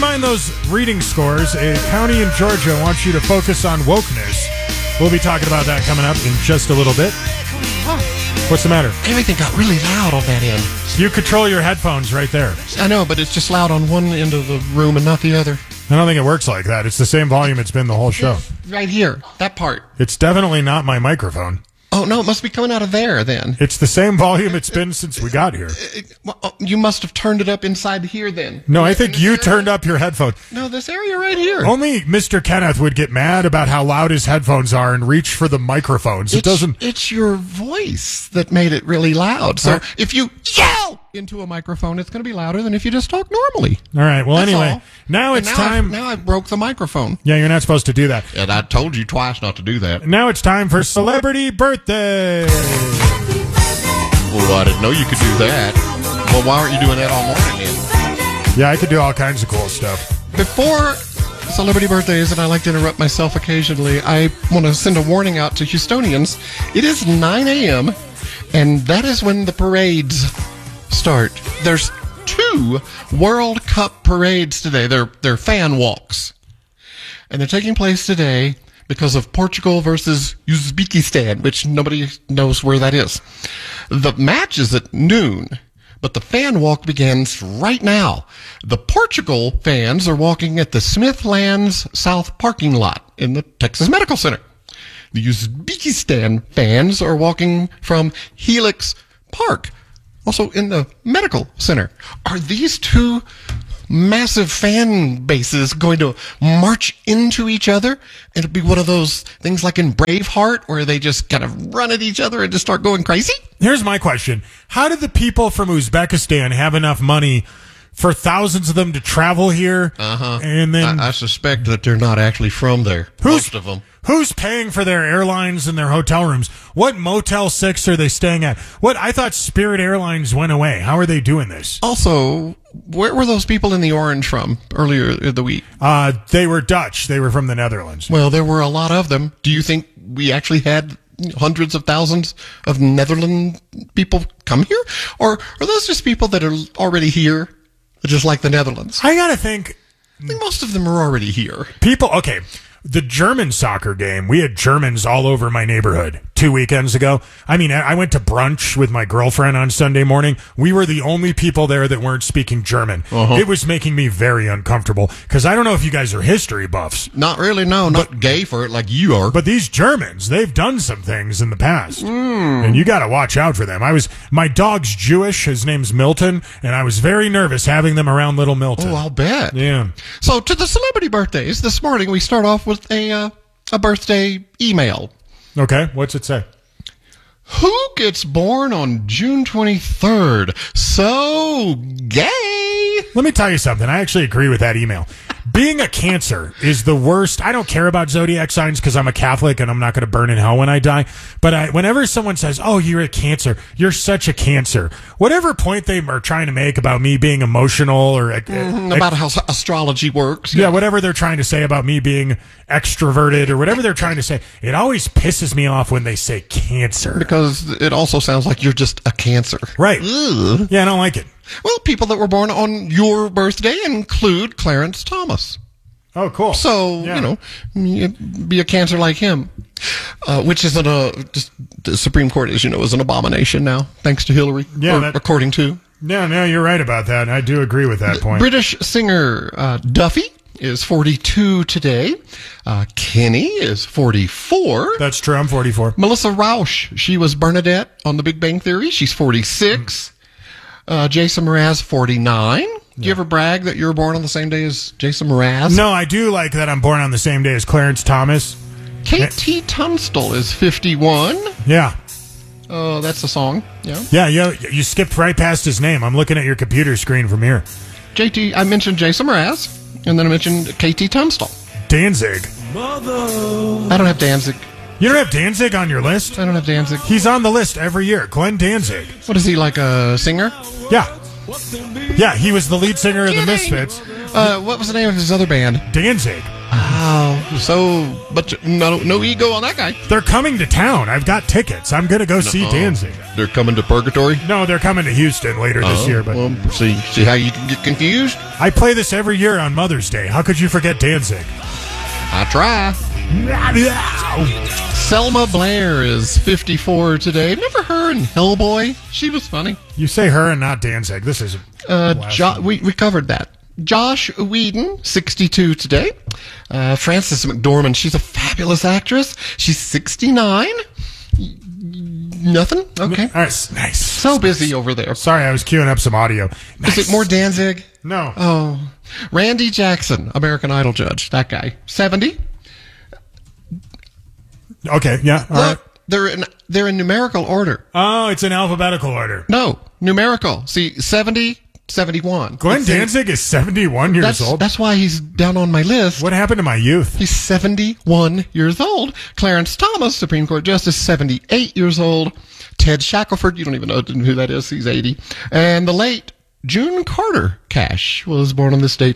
mind those reading scores. A county in Georgia wants you to focus on wokeness. We'll be talking about that coming up in just a little bit. What's the matter? Everything got really loud on that end. You control your headphones right there. I know, but it's just loud on one end of the room and not the other. I don't think it works like that. It's the same volume it's been the whole show. Right here, that part. It's definitely not my microphone. Oh, no, it must be coming out of there, then. It's the same volume it's been since we got here. You must have turned it up inside here, then. No, I think you turned up your headphone. No, this area right here. Only Mr. Kenneth would get mad about how loud his headphones are and reach for the microphones. It's your voice that made it really loud. So if you yell into a microphone, it's going to be louder than if you just talk normally. All right, well, That's anyway, all. now it's time. Now I broke the microphone. Yeah, you're not supposed to do that. And I told you twice not to do that. Now it's time for Celebrity Birthday. Well, I didn't know you could do that. Well, why aren't you doing that all morning then? Yeah, I could do all kinds of cool stuff. Before celebrity birthdays, and I like to interrupt myself occasionally, I want to send a warning out to Houstonians. It is 9 a.m., and that is when the parades start. There's 2 World Cup parades today. They're fan walks. And they're taking place today because of Portugal versus Uzbekistan, which nobody knows where that is. The match is at noon, but the fan walk begins right now. The Portugal fans are walking at the Smithlands South parking lot in the Texas Medical Center. The Uzbekistan fans are walking from Helix Park, also in the medical center. Are these 2 massive fan bases going to march into each other? It'll be one of those things like in Braveheart where they just kind of run at each other and just start going crazy? Here's my question. How did the people from Uzbekistan have enough money for thousands of them to travel here? And then I suspect that they're not actually from there, most of them. Who's paying for their airlines and their hotel rooms? What Motel 6 are they staying at? I thought Spirit Airlines went away. How are they doing this? Also, where were those people in the orange from earlier in the week? They were Dutch. They were from the Netherlands. Well, there were a lot of them. Do you think we actually had hundreds of thousands of Netherlands people come here? Or are those just people that are already here, just like the Netherlands? I gotta think. I think most of them are already here. Okay. The German soccer game, we had Germans all over my neighborhood 2 weekends ago. I mean, I went to brunch with my girlfriend on Sunday morning. We were the only people there that weren't speaking German. It was making me very uncomfortable because I don't know if you guys are history buffs. Not really, no. Not gay for it like you are. But these Germans, they've done some things in the past. And you got to watch out for them. My dog's Jewish. His name's Milton. And I was very nervous having them around little Milton. Oh, I'll bet. Yeah. So to the celebrity birthdays, this morning we start off with a birthday email. Okay, what's it say? Who gets born on June 23rd? So gay. Let me tell you something. I actually agree with that email. Being a Cancer is the worst. I don't care about zodiac signs because I'm a Catholic and I'm not going to burn in hell when I die. But whenever someone says, oh, you're a Cancer, you're such a Cancer, whatever point they are trying to make about me being emotional or about how astrology works. Yeah, whatever they're trying to say about me being extroverted or whatever they're trying to say, it always pisses me off when they say Cancer. Because it also sounds like you're just a Cancer. Right. Ugh. Yeah, I don't like it. Well, people that were born on your birthday include Clarence Thomas. Oh, cool. So, be a Cancer like him. Which isn't the Supreme Court, as you know, is an abomination now, thanks to Hillary. Yeah. According to. No, you're right about that. I do agree with that point. British singer Duffy is 42 today. Kenny is 44. That's true. I'm 44. Melissa Rauch, she was Bernadette on The Big Bang Theory. She's 46. Jason Mraz, 49. Do you ever brag that you were born on the same day as Jason Mraz? No, I do like that I'm born on the same day as Clarence Thomas. KT Tunstall is 51. Yeah. Oh, that's the song. Yeah. Yeah, you skipped right past his name. I'm looking at your computer screen from here. I mentioned Jason Mraz, and then I mentioned KT Tunstall. Danzig. I don't have Danzig. You don't have Danzig on your list? I don't have Danzig. He's on the list every year. Glenn Danzig. What is he, like a singer? Yeah. Yeah, he was the lead singer of the Misfits. What was the name of his other band? Danzig. Oh, so but no ego on that guy. They're coming to town. I've got tickets. I'm going to go see Danzig. They're coming to Purgatory? No, they're coming to Houston later this year. But well, see how you can get confused? I play this every year on Mother's Day. How could you forget Danzig? I try. Selma Blair is 54 today. Remember her in Hellboy? She was funny. You say her and not Danzig. This is we covered that. Josh Whedon, 62 today. Frances McDormand, she's a fabulous actress. She's 69. Nothing? Okay. All right, nice. So busy over there. Sorry, I was queuing up some audio. Nice. Is it more Danzig? No. Oh. Randy Jackson, American Idol judge. That guy. 70. Okay, yeah, all right. They're in numerical order. Oh, it's in alphabetical order. No, numerical. See, 70, 71. Glenn Danzig is 71 years old. That's why he's down on my list. What happened to my youth? He's 71 years old. Clarence Thomas, Supreme Court Justice, 78 years old. Ted Shackelford, you don't even know who that is. He's 80. And the late June Carter Cash was born on this date,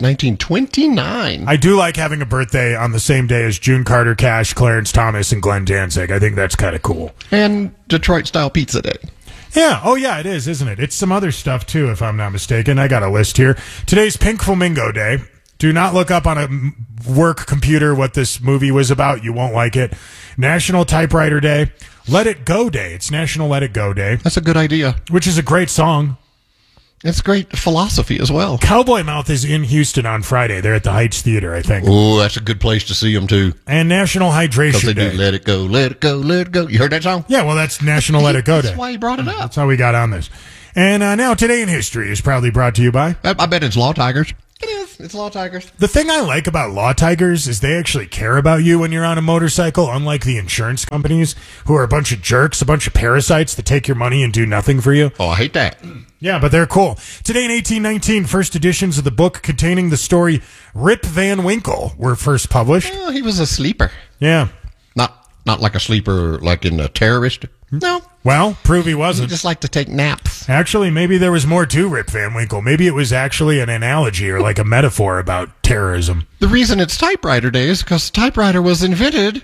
1929. I do like having a birthday on the same day as June Carter Cash, Clarence Thomas, and Glenn Danzig. I think that's kind of cool. And Detroit-style pizza day. Yeah. Oh, yeah, it is, isn't it? It's some other stuff, too, if I'm not mistaken. I got a list here. Today's Pink Flamingo Day. Do not look up on a work computer what this movie was about. You won't like it. National Typewriter Day. Let It Go Day. It's National Let It Go Day. That's a good idea. Which is a great song. It's great philosophy as well. Cowboy Mouth is in Houston on Friday. They're at the Heights Theater, I think. Oh, that's a good place to see them, too. And National Hydration Day. Do Let It Go, Let It Go, Let It Go. You heard that song? Yeah, well, that's National Let It Go Day. That's why you brought it up. That's how we got on this. And now Today in History is proudly brought to you by... I bet it's Law Tigers. It is. It's Law Tigers. The thing I like about Law Tigers is they actually care about you when you're on a motorcycle, unlike the insurance companies, who are a bunch of jerks, a bunch of parasites that take your money and do nothing for you. Oh, I hate that. Yeah, but they're cool. Today in 1819, first editions of the book containing the story Rip Van Winkle were first published. Oh, he was a sleeper. Yeah. Not like a sleeper like in a terrorist. No. Well, prove he He wasn't. just liked to take naps. Actually, maybe there was more to Rip Van Winkle. Maybe it was actually an analogy or like a metaphor about terrorism. The reason it's typewriter day is because typewriter was invented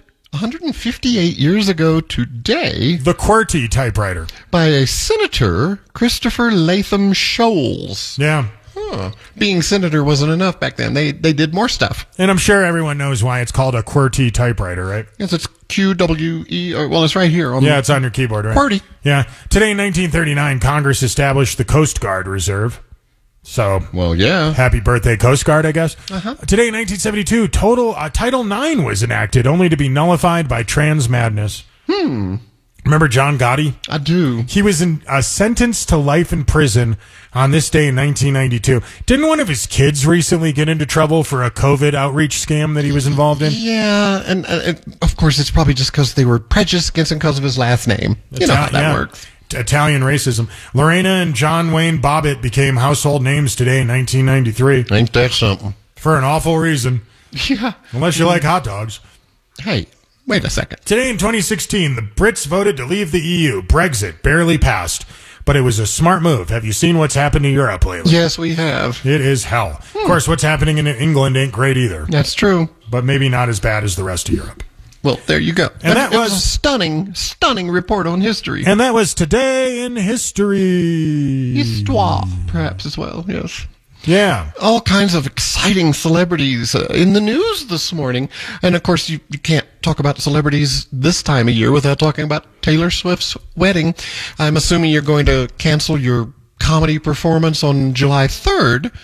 158 years ago today The QWERTY typewriter. by a senator, Christopher Latham Sholes. Yeah. Being senator wasn't enough back then. They did more stuff. And I'm sure everyone knows why it's called a QWERTY typewriter, right? Yes, it's QWE. Well, it's right here. Yeah, it's on your keyboard, right? QWERTY. Yeah. Today in 1939, Congress established the Coast Guard Reserve. So, Well, yeah. happy birthday, Coast Guard, I guess. Uh-huh. Today in 1972, Title IX was enacted, only to be nullified by trans madness. Remember John Gotti? I do. He was sentenced to life in prison on this day in 1992. Didn't one of his kids recently get into trouble for a COVID outreach scam that he was involved in? Yeah, and of course it's probably just because they were prejudiced against him because of his last name. You know how that works. Italian racism. Lorena and John Wayne Bobbitt became household names today in 1993. Ain't that something? For an awful reason. Yeah. Unless you like hot dogs. Hey, wait a second. Today in 2016, the Brits voted to leave the EU. Brexit barely passed. But it was a smart move. Have you seen what's happened to Europe lately? Yes, we have. It is hell. Of course, what's happening in England ain't great either. That's true. But maybe not as bad as the rest of Europe. Well, there you go. And that was a stunning report on history. And that was Today in History. Histoire, perhaps, as well, yes. Yeah. All kinds of exciting celebrities in the news this morning. And, of course, you can't talk about celebrities this time of year without talking about Taylor Swift's wedding. I'm assuming you're going to cancel your comedy performance on July 3rd.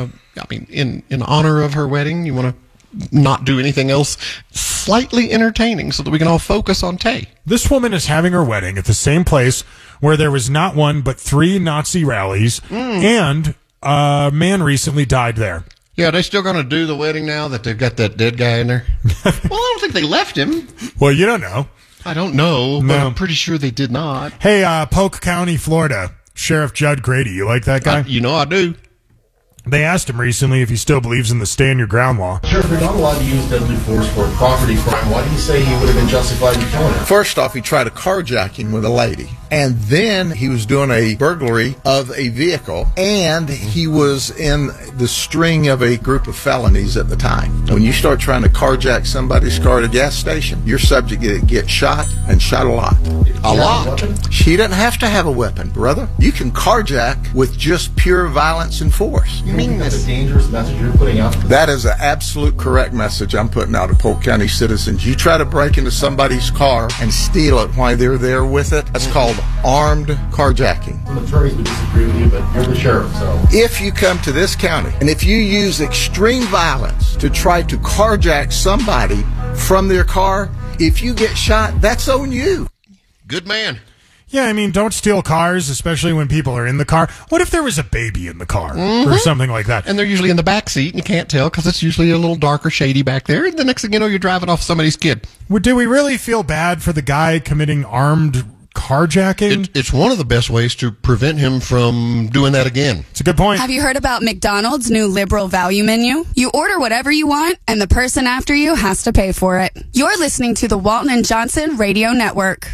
In honor of her wedding, you want to not do anything else slightly entertaining so that we can all focus on Tay. This woman is having her wedding at the same place where there was not one but 3 Nazi rallies, and a man recently died there. Yeah, they're still going to do the wedding now that they've got that dead guy in there? Well, I don't think they left him. Well, you don't know. I don't know, but No. I'm pretty sure they did not. Hey, Polk County, Florida, Sheriff Judd Grady, you like that guy? I do. They asked him recently if he still believes in the stand your ground law. Sheriff, you're not allowed to use deadly force for a property crime. Why do you say he would have been justified in killing her? First off, he tried a carjacking with a lady. and then he was doing a burglary of a vehicle, and he was in the string of a group of felonies at the time. When you start trying to carjack somebody's car at a gas station, you're subject to get shot, and shot a lot. A lot. He doesn't have to have a weapon, brother. You can carjack with just pure violence and force. You mean that's a dangerous message you're putting out? That is an absolute correct message I'm putting out to Polk County citizens. You try to break into somebody's car and steal it while they're there with it, that's called armed carjacking. Some attorneys would disagree with you, but you're the sheriff, so. If you come to this county and if you use extreme violence to try to carjack somebody from their car, if you get shot, that's on you. Good man. Yeah, I mean, don't steal cars, especially when people are in the car. What if there was a baby in the car or something like that? And they're usually in the back seat, and you can't tell because it's usually a little dark or shady back there. And the next thing you know, you're driving off somebody's kid. Do we really feel bad for the guy committing armed carjacking? It's one of the best ways to prevent him from doing that again. It's a good point. Have you heard about McDonald's new liberal value menu? You order whatever you want, and the person after you has to pay for it. You're listening to the Walton and Johnson Radio Network.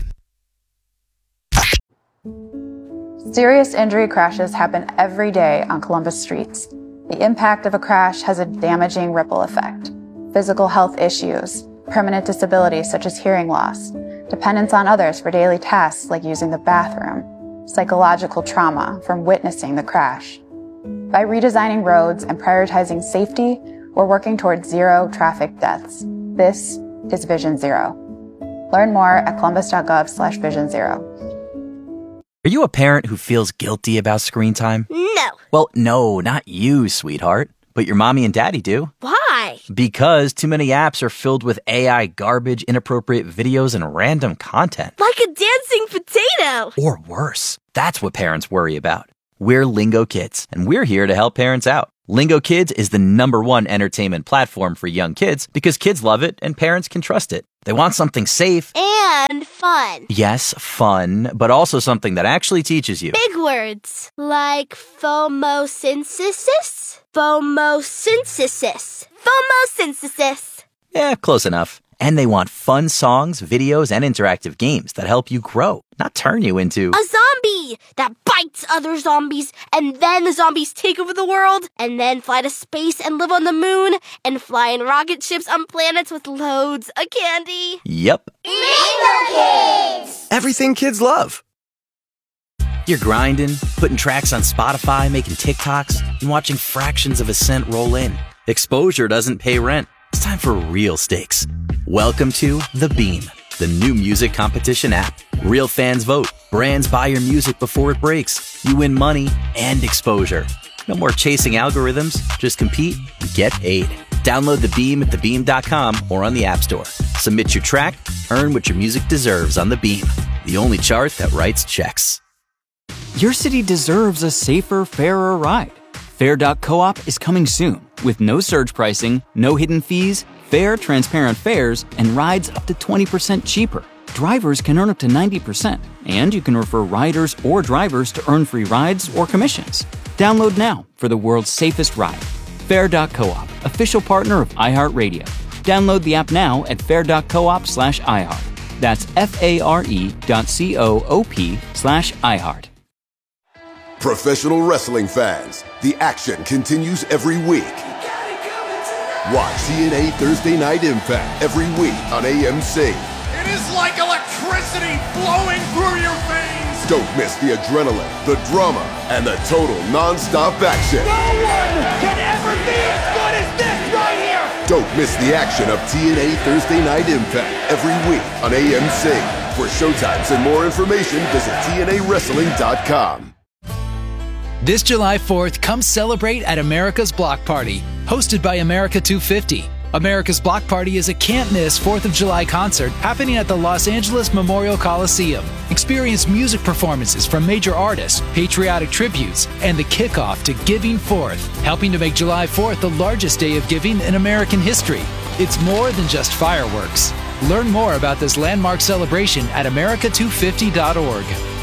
Serious injury crashes happen every day on Columbus streets. The impact of a crash has a damaging ripple effect. Physical health issues, permanent disabilities such as hearing loss, dependence on others for daily tasks like using the bathroom, psychological trauma from witnessing the crash. By redesigning roads and prioritizing safety, we're working towards zero traffic deaths. This is Vision Zero. Learn more at columbus.gov/Vision Zero. Are you a parent who feels guilty about screen time? No. Well, no, not you, sweetheart. But your mommy and daddy do. Why? Because too many apps are filled with AI garbage, inappropriate videos, and random content. Like a dancing potato. Or worse. That's what parents worry about. We're Lingo Kids, and we're here to help parents out. Lingo Kids is the #1 entertainment platform for young kids because kids love it and parents can trust it. They want something safe. And fun. Yes, fun, but also something that actually teaches you. Big words. Like phomosynthesis? Phomosynthesis. Phomosynthesis. Yeah, close enough. And they want fun songs, videos, and interactive games that help you grow, not turn you into a zombie that bites other zombies, and then the zombies take over the world, and then fly to space and live on the moon, and fly in rocket ships on planets with loads of candy. Yep. Lingo Kids! Everything kids love. You're grinding, putting tracks on Spotify, making TikToks, and watching fractions of a cent roll in. Exposure doesn't pay rent. It's time for real stakes. Welcome to The Beam, the new music competition app. Real fans vote. Brands buy your music before it breaks. You win money and exposure. No more chasing algorithms. Just compete and get paid. Download The Beam at thebeam.com or on the App Store. Submit your track. Earn what your music deserves on The Beam, the only chart that writes checks. Your city deserves a safer, fairer ride. Fair.coop is coming soon with no surge pricing, no hidden fees, fair, transparent fares, and rides up to 20% cheaper. Drivers can earn up to 90%, and you can refer riders or drivers to earn free rides or commissions. Download now for the world's safest ride. Fair.coop, official partner of iHeartRadio. Download the app now at fair.coop/iHeart. That's FARE.coop/iHeart. Professional wrestling fans, the action continues every week. Watch TNA Thursday Night Impact every week on AMC. It is like electricity flowing through your veins. Don't miss the adrenaline, the drama, and the total non-stop action. No one can ever be as good as this right here. Don't miss the action of TNA Thursday Night Impact every week on AMC. For showtimes and more information, visit TNAWrestling.com. This July 4th, come celebrate at America's Block Party, hosted by America 250. America's Block Party is a can't-miss 4th of July concert happening at the Los Angeles Memorial Coliseum. Experience music performances from major artists, patriotic tributes, and the kickoff to Giving Forth, helping to make July 4th the largest day of giving in American history. It's more than just fireworks. Learn more about this landmark celebration at america250.org.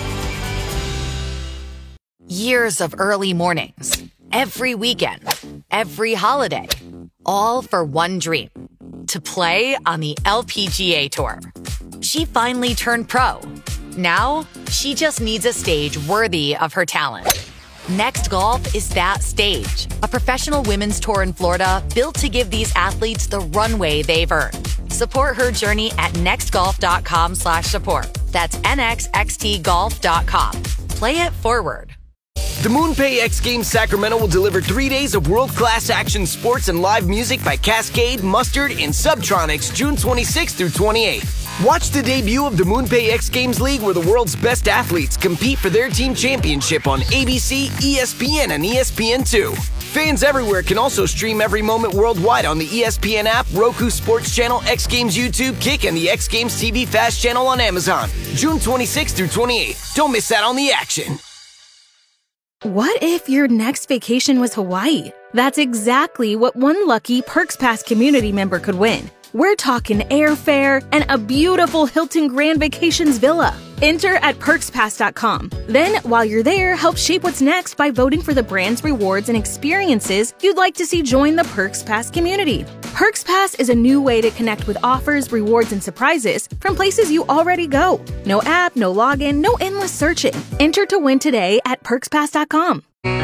Years of early mornings, every weekend, every holiday, all for one dream, to play on the LPGA Tour. She finally turned pro, Now, she just needs a stage worthy of her talent. Next Golf is that stage. A professional women's tour in Florida built to give these athletes the runway they've earned. Support her journey at nextgolf.com/support. That's nxxtgolf.com. Play it forward. The MoonPay X Games Sacramento will deliver 3 days of world-class action sports and live music by Cascade, Mustard, and Subtronics June 26th through 28th. Watch the debut of the MoonPay X Games League where the world's best athletes compete for their team championship on ABC, ESPN, and ESPN2. Fans everywhere can also stream every moment worldwide on the ESPN app, Roku Sports Channel, X Games YouTube, Kick, and the X Games TV Fast channel on Amazon. June 26th through 28th. Don't miss out on the action. What if your next vacation was Hawaii? That's exactly what one lucky Perks Pass community member could win. We're talking airfare and a beautiful Hilton Grand Vacations villa. Enter at perkspass.com. Then, while you're there, help shape what's next by voting for the brands, rewards, and experiences you'd like to see join the Perks Pass community. Perks Pass is a new way to connect with offers, rewards, and surprises from places you already go. No app, no login, no endless searching. Enter to win today at perkspass.com.